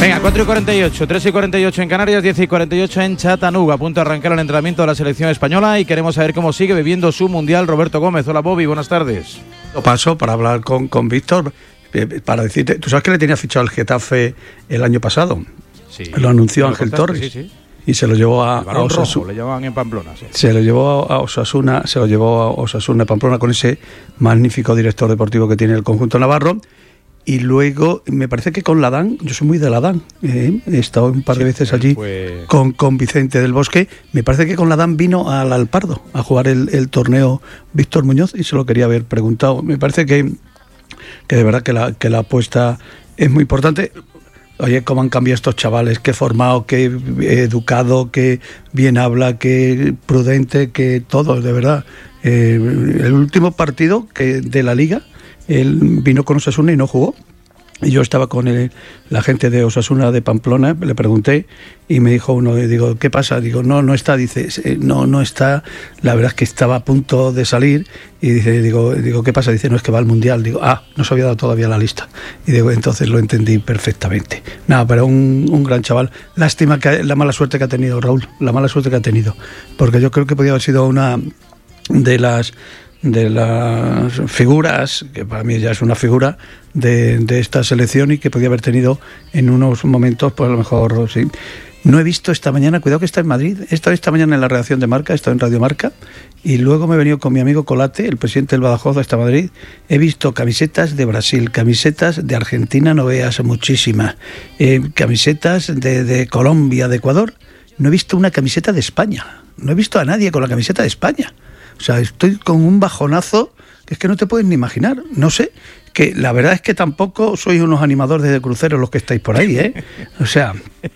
Venga, 4:48, 3:48 en Canarias, 10:48 en Chattanooga. A punto de arrancar el entrenamiento de la selección española y queremos saber cómo sigue viviendo su mundial Roberto Gómez. Hola Bobby, buenas tardes. Lo paso para hablar con Víctor, para decirte, ¿tú sabes que le tenía fichado el Getafe el año pasado? Sí. Lo anunció Ángel Torres. Sí, sí. Y se lo llevó a Osasuna. Le llamaban en Pamplona. Sí. Se lo llevó a Osasuna, de Pamplona con ese magnífico director deportivo que tiene el conjunto navarro. Y luego, me parece que con Ladán, yo soy muy de Ladán, he estado un par de veces allí con Vicente del Bosque. Me parece que con Ladán vino al Alpardo a jugar el torneo Víctor Muñoz y se lo quería haber preguntado. Me parece que de verdad que la apuesta es muy importante. Oye, cómo han cambiado estos chavales, qué formado, qué educado, qué bien habla, qué prudente, qué todo, de verdad. El último partido de la Liga, él vino con Osasuna y no jugó. Y yo estaba con la gente de Osasuna de Pamplona, le pregunté y me dijo uno, digo, ¿qué pasa? Digo, no está, dice, no está, la verdad es que estaba a punto de salir y digo, ¿qué pasa? Dice, no, es que va al Mundial. Digo, no se había dado todavía la lista. Y digo, entonces lo entendí perfectamente. Nada, pero un gran chaval. Lástima que la mala suerte que ha tenido Raúl, porque yo creo que podía haber sido una de las figuras, que para mí ya es una figura de esta selección y que podía haber tenido en unos momentos, pues a lo mejor sí. No he visto esta mañana, cuidado que está en Madrid, he estado esta mañana en la redacción de Marca, he estado en Radio Marca y luego me he venido con mi amigo Colate, el presidente del Badajoz hasta Madrid. He visto camisetas de Brasil, camisetas de Argentina, no veas muchísimas, camisetas de Colombia, de Ecuador. No he visto una camiseta de España, no he visto a nadie con la camiseta de España. O sea, estoy con un bajonazo que es que no te puedes ni imaginar. No sé, que la verdad es que tampoco sois unos animadores de cruceros los que estáis por ahí, ¿eh? O sea,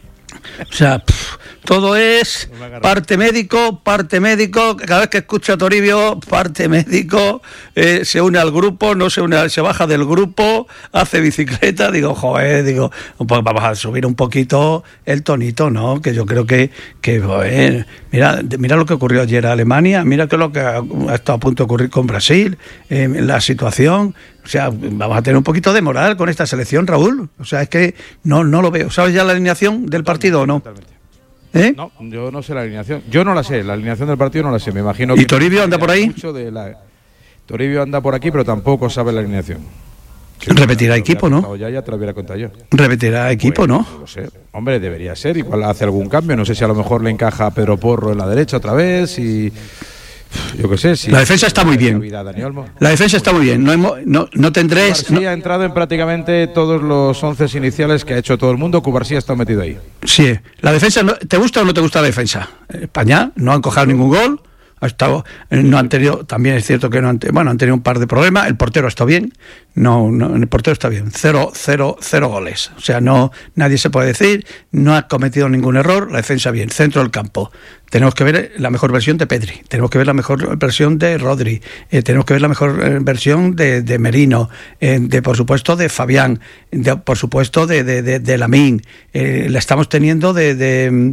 todo es parte médico, cada vez que escucho a Toribio, parte médico, se une al grupo, no se une, se baja del grupo, hace bicicleta, pues vamos a subir un poquito el tonito, ¿no? Que yo creo que mira lo que ocurrió ayer a Alemania, mira que lo que ha estado a punto de ocurrir con Brasil, la situación. O sea, vamos a tener un poquito de moral con esta selección, Raúl. O sea, es que no lo veo. ¿Sabes ya la alineación del partido o no? No, yo no sé la alineación. Yo no la sé, la alineación del partido no la sé. Me imagino que... ¿Y Toribio anda por ahí? Toribio anda por aquí, pero tampoco sabe la alineación. Sí, repetirá equipo, ¿no? Ya te lo hubiera contado yo. Repetirá equipo, ¿no? No lo sé. Hombre, debería ser. Igual hace algún cambio. No sé si a lo mejor le encaja a Pedro Porro en la derecha otra vez y... Yo qué sé. Si la defensa está muy bien. La defensa está muy bien. No tendréis. Cubarsí ha entrado en prácticamente todos los 11 iniciales que ha hecho todo el mundo. Cubarsí ha estado metido ahí. Sí. La defensa, ¿te gusta o no te gusta la defensa? España no han encajado ningún gol. No han tenido, también es cierto que han tenido un par de problemas. El portero está bien. El portero está bien. Cero goles. O sea, nadie se puede decir. No ha cometido ningún error. La defensa bien. Centro del campo. Tenemos que ver la mejor versión de Pedri, tenemos que ver la mejor versión de Rodri, tenemos que ver la mejor versión de Merino, por supuesto de Fabián, por supuesto de Lamine, la estamos teniendo de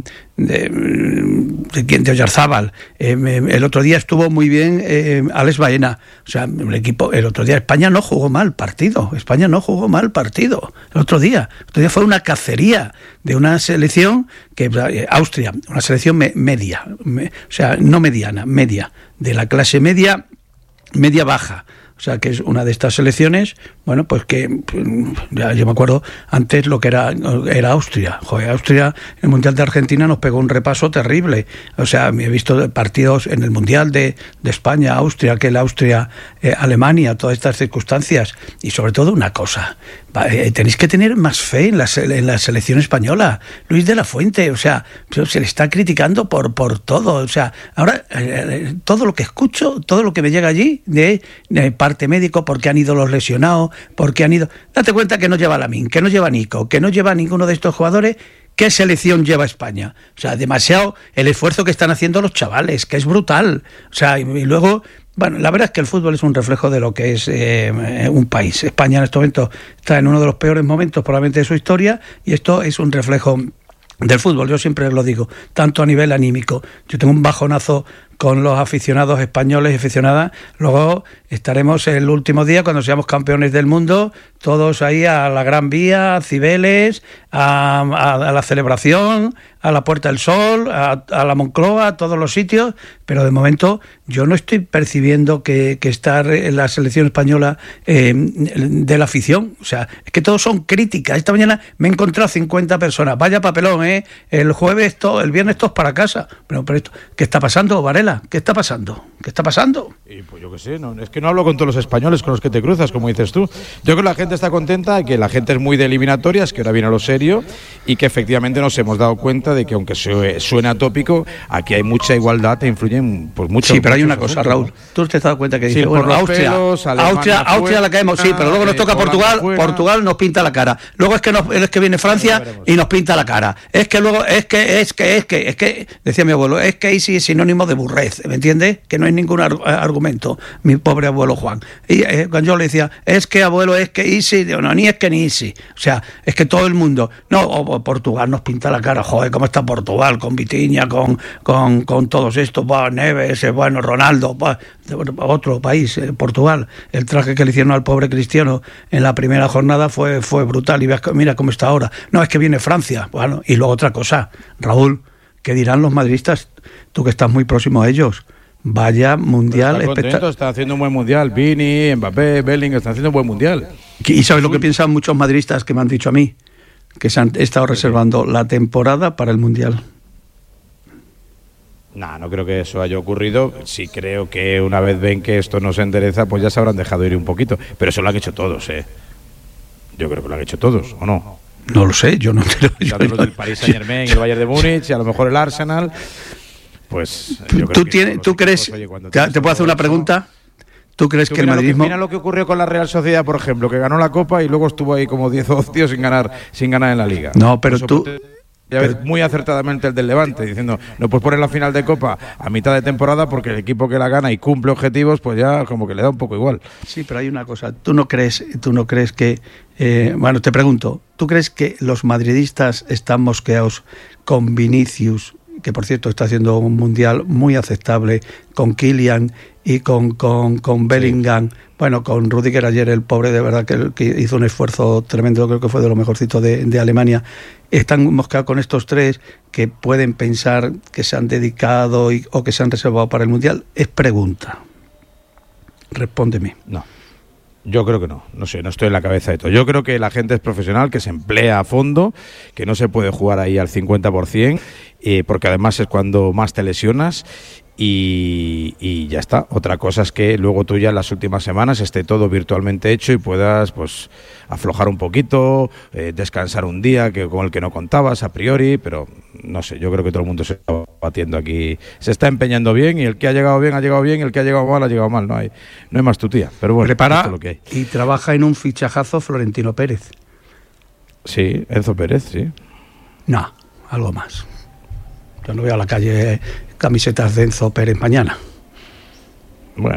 Oyarzábal. El otro día estuvo muy bien Alex Baena. O sea, el equipo, el otro día España no jugó mal partido. El otro día fue una cacería de una selección que Austria, una selección media, o sea, no mediana, media, de la clase media baja. O sea, que es una de estas selecciones, bueno, pues que ya yo me acuerdo antes lo que era Austria. Joder, Austria, el Mundial de Argentina nos pegó un repaso terrible. O sea, he visto partidos en el Mundial de España, Austria, Alemania, todas estas circunstancias. Y sobre todo una cosa, tenéis que tener más fe en la selección española. Luis de la Fuente, o sea, se le está criticando por todo. O sea, ahora todo lo que escucho, todo lo que me llega allí de parte médico, porque han ido los lesionados, porque han ido... Date cuenta que no lleva Lamine, que no lleva Nico, que no lleva ninguno de estos jugadores. ¿Qué selección lleva España? O sea, demasiado el esfuerzo que están haciendo los chavales, que es brutal. O sea, y luego... Bueno, la verdad es que el fútbol es un reflejo de lo que es un país. España en este momento está en uno de los peores momentos probablemente de su historia y esto es un reflejo del fútbol. Yo siempre lo digo, tanto a nivel anímico. Yo tengo un bajonazo con los aficionados españoles y aficionadas. Luego estaremos el último día, cuando seamos campeones del mundo, todos ahí a la Gran Vía, a Cibeles, a la celebración, a la Puerta del Sol, a la Moncloa, a todos los sitios, pero de momento yo no estoy percibiendo que estar en la selección española de la afición. O sea, es que todos son críticas. Esta mañana me he encontrado 50 personas. Vaya papelón, el jueves el viernes todos para casa. Pero esto, ¿qué está pasando, Varela? ¿Qué está pasando? ¿Qué está pasando? Y pues yo qué sé, es que no hablo con todos los españoles con los que te cruzas, como dices tú. Yo creo que la gente está contenta, que la gente es muy de eliminatorias, que ahora viene a lo serio y que efectivamente nos hemos dado cuenta de que aunque suene atópico, aquí hay mucha igualdad e influyen pues mucho. Sí, pero hay una cosa, Raúl. Tú te has dado cuenta que dice, sí, bueno, Austria la caemos, sí, pero luego nos toca Portugal nos pinta la cara. Luego es que viene Francia y nos pinta la cara. Es que luego es que decía mi abuelo, es que easy es sinónimo de burrez, ¿me entiendes? Que no hay ningún argumento, mi pobre abuelo Juan. Y cuando yo le decía, es que abuelo, es que easy, digo, no, ni es que ni easy. O sea, es que todo el mundo, Portugal nos pinta la cara, joder, ¿cómo está Portugal? Con Vitinha, con todos estos, Neves, bueno, Ronaldo, otro país, Portugal. El traje que le hicieron al pobre Cristiano en la primera jornada fue brutal, y mira cómo está ahora. No, es que viene Francia. Bueno, y luego otra cosa, Raúl, ¿qué dirán los madridistas? Tú que estás muy próximo a ellos. Vaya mundial espectacular. Está haciendo un buen mundial. Vini, Mbappé, Bellingham están haciendo un buen mundial. ¿Y sabes lo que piensan muchos madridistas que me han dicho a mí? Que se han estado reservando la temporada para el mundial. No creo que eso haya ocurrido. Sí creo que una vez ven que esto no se endereza, pues ya se habrán dejado ir un poquito. Pero eso lo han hecho todos, Yo creo que lo han hecho todos, ¿o no? No lo sé, yo no te lo digo. Los del Paris Saint-Germain, el Bayern de Múnich y a lo mejor el Arsenal. Pues ¿Tú crees? ¿Te puedo hacer una pregunta? ¿Tú crees que el madridismo? Mira lo que ocurrió con la Real Sociedad, por ejemplo, que ganó la Copa y luego estuvo ahí como 10 o 12 tíos sin ganar en la Liga. No, pero tú... Ya ves, muy acertadamente el del Levante, diciendo, no puedes poner la final de Copa a mitad de temporada porque el equipo que la gana y cumple objetivos, pues ya como que le da un poco igual. Sí, pero hay una cosa, ¿tú no crees que... bueno, te pregunto, ¿tú crees que los madridistas están mosqueados con Vinicius, que por cierto está haciendo un mundial muy aceptable, con Kylian y con Bellingham? Sí. Bueno, con Rudiger ayer, el pobre, de verdad que hizo un esfuerzo tremendo, creo que fue de lo mejorcito de Alemania. Están mosqueados con estos tres que pueden pensar que se han dedicado o que se han reservado para el mundial. Es pregunta. Respóndeme. No. Yo creo que no sé, no estoy en la cabeza de todo. Yo creo que la gente es profesional, que se emplea a fondo, que no se puede jugar ahí al 50%, porque además es cuando más te lesionas y ya está. Otra cosa es que luego tú ya en las últimas semanas esté todo virtualmente hecho y puedas pues aflojar un poquito, descansar un día con el que no contabas a priori, pero no sé, yo creo que todo el mundo se está batiendo aquí, se está empeñando bien, y el que ha llegado bien, y el que ha llegado mal, no hay más tutía. Pero bueno, prepara esto es lo que hay. Y trabaja en un fichajazo Florentino Pérez. Sí, Enzo Pérez, sí. No, algo más. Yo no veo a la calle camisetas de Enzo Pérez mañana. Bueno,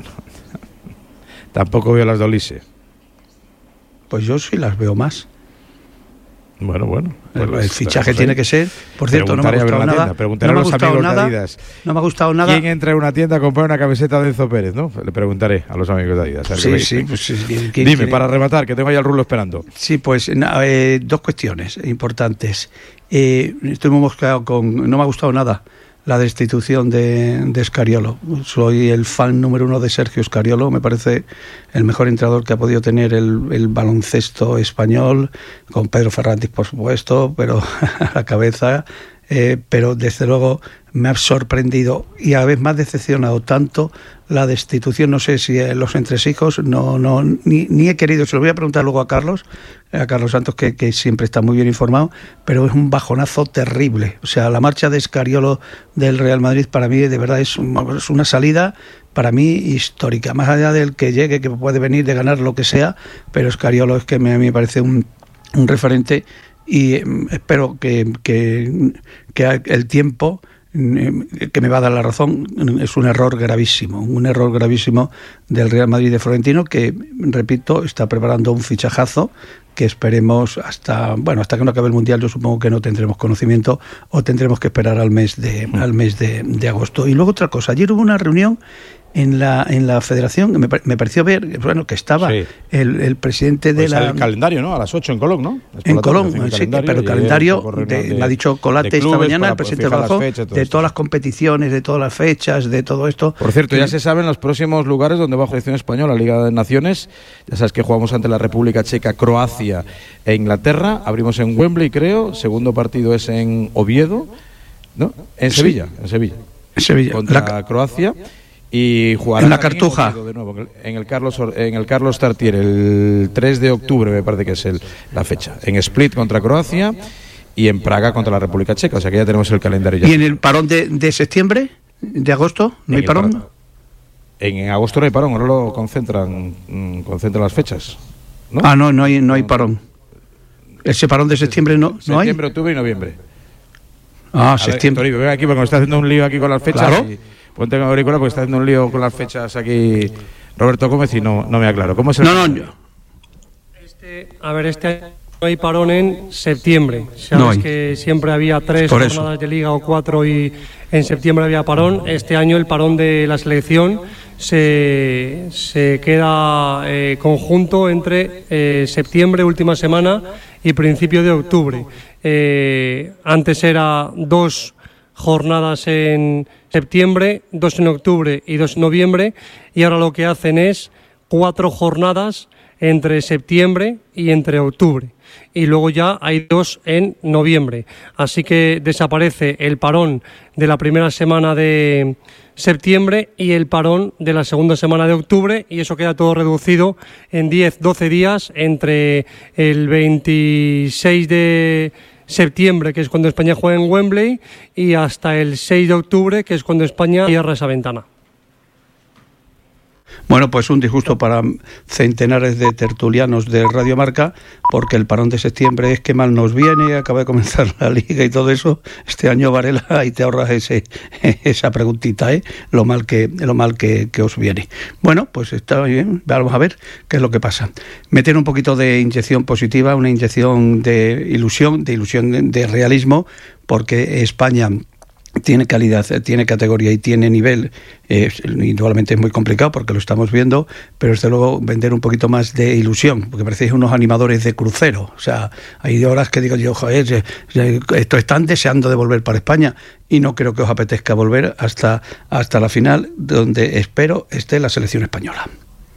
tampoco veo las de Olise. Pues yo sí las veo más. Bueno. Pues el fichaje tiene que ser. Por cierto, no me ha gustado nada. Preguntaré a los amigos de Adidas. No me ha gustado nada. ¿Quién entra en una tienda a comprar una camiseta de Enzo Pérez? ¿No? Le preguntaré a los amigos de Adidas. Sí. Dime, para rematar, que tengo ahí al Rulo esperando. Sí, pues dos cuestiones importantes. Estoy muy mosqueado no me ha gustado nada la destitución de Scariolo. Soy el fan número 1 de Sergio Scariolo. Me parece el mejor entrenador que ha podido tener el baloncesto español, con Pedro Ferrantis, por supuesto, pero a la cabeza. Pero desde luego me ha sorprendido y a la vez me ha decepcionado tanto la destitución. No sé si los entresijos, ni he querido. Se lo voy a preguntar luego a Carlos Santos, que siempre está muy bien informado, pero es un bajonazo terrible. O sea, la marcha de Scariolo del Real Madrid para mí de verdad es una salida para mí histórica, más allá del que llegue, que puede venir de ganar lo que sea, pero Scariolo es que a mí me parece un referente. Y espero que el tiempo que me va a dar la razón. Es un error gravísimo del Real Madrid de Florentino, que, repito, está preparando un fichajazo que esperemos hasta que no acabe el Mundial. Yo supongo que no tendremos conocimiento o tendremos que esperar al mes de agosto. Y luego otra cosa, ayer hubo una reunión en la federación, me pareció ver, que estaba el presidente de el calendario, ¿no? A las 8 en Colón, ¿no? En Colón, sí, pero el calendario, me ha dicho Colate esta mañana, el presidente Bajó, de todas las competiciones, de todas las fechas, de todo esto. Por cierto, ya se saben los próximos lugares donde va a jugar la selección española, la Liga de Naciones. Ya sabes que jugamos ante la República Checa, Croacia e Inglaterra. Abrimos en Wembley, creo. Segundo partido es en Oviedo, ¿no? En Sevilla. Contra Croacia. Y jugará en la Cartuja de nuevo, en el Carlos Tartier el 3 de octubre me parece que es la fecha, en Split contra Croacia y en Praga contra la República Checa, o sea que ya tenemos el calendario ya. ¿Y en el parón de septiembre, de agosto, no hay parón? En agosto no hay parón, ahora lo concentran las fechas, ¿no? No hay parón. Ese parón de septiembre no hay. Septiembre, octubre y noviembre. Septiembre. Toribio, ven aquí porque me está haciendo un lío aquí con las fechas. Claro. Ponte en auricular porque está haciendo un lío con las fechas aquí Roberto Gómez y no me aclaro. ¿Cómo es el Este año no hay parón en septiembre. Sabes que siempre había 3 jornadas de liga o 4 y en septiembre había parón. Este año el parón de la selección se queda conjunto entre septiembre, última semana, y principio de octubre. Antes era 2 jornadas en septiembre, 2 en octubre y 2 en noviembre, y ahora lo que hacen es 4 jornadas entre septiembre y entre octubre, y luego ya hay 2 en noviembre, así que desaparece el parón de la primera semana de septiembre y el parón de la segunda semana de octubre, y eso queda todo reducido en 10-12 días entre el 26 de septiembre, que es cuando España juega en Wembley, y hasta el 6 de octubre, que es cuando España cierra esa ventana. Bueno, pues un disgusto para centenares de tertulianos de Radio Marca, porque el parón de septiembre es que mal nos viene, acaba de comenzar la Liga y todo eso. Este año, Varela, y te ahorras esa preguntita, lo mal que os viene. Bueno, pues está bien, vamos a ver qué es lo que pasa. Meter un poquito de inyección positiva, una inyección de ilusión, de realismo, porque España tiene calidad, tiene categoría y tiene nivel. Indudablemente es muy complicado porque lo estamos viendo, pero desde luego vender un poquito más de ilusión, porque parecéis unos animadores de crucero. O sea, hay horas que digo yo, joder, esto están deseando de volver para España, y no creo que os apetezca volver hasta la final, donde espero esté la selección española.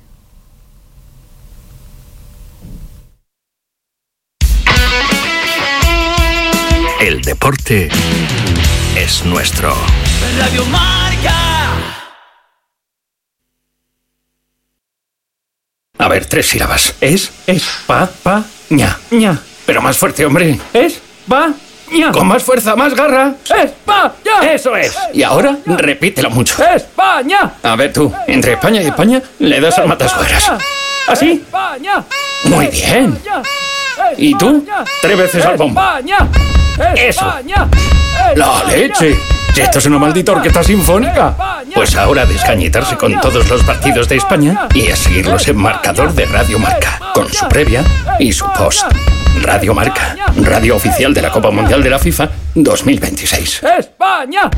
El deporte es nuestro. Radio Marca. A ver, 3 sílabas. España. Pero más fuerte, hombre. España. Con más fuerza, más garra. España. Eso es. Y ahora, repítelo mucho. España. A ver tú, entre España y España, le das al matasuegras. ¿Así? España. Muy bien. ¿Y tú? 3 veces al bombo. Eso. ¡La leche! Esto es una maldita orquesta sinfónica. Pues ahora a descañitarse con todos los partidos de España y a seguirlos en marcador de Radio Marca, con su previa y su post. Radio Marca, radio oficial de la Copa Mundial de la FIFA 2026. ¡España!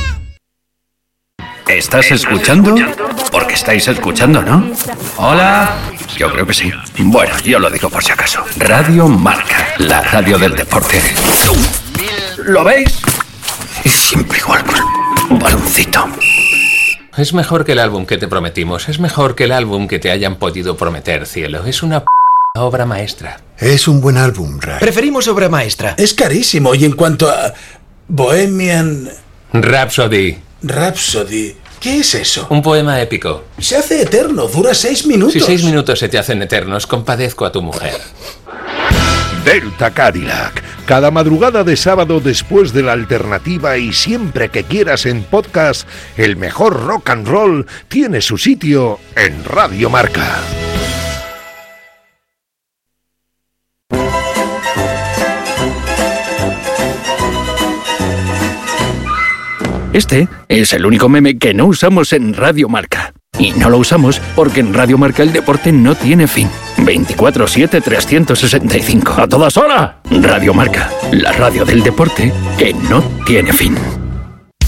¿Estás escuchando? Porque estáis escuchando, ¿no? Hola. Yo creo que sí. Bueno, yo lo digo por si acaso. Radio Marca, la radio del deporte. ¿Lo veis? Es siempre igual, pues, un baloncito. Es mejor que el álbum que te prometimos. Es mejor que el álbum que te hayan podido prometer, cielo. Es una obra maestra. Es un buen álbum, Ray. Preferimos obra maestra. Es carísimo. Y en cuanto a Bohemian Rhapsody. ¿Qué es eso? Un poema épico. Se hace eterno. Dura 6 minutos. Si 6 minutos se te hacen eternos, compadezco a tu mujer. Delta Cadillac. Cada madrugada de sábado después de la alternativa y siempre que quieras en podcast, el mejor rock and roll tiene su sitio en Radio Marca. Este es el único meme que no usamos en Radio Marca. Y no lo usamos porque en Radio Marca el deporte no tiene fin. 24/7-365. ¡A todas horas! Radio Marca, la radio del deporte que no tiene fin.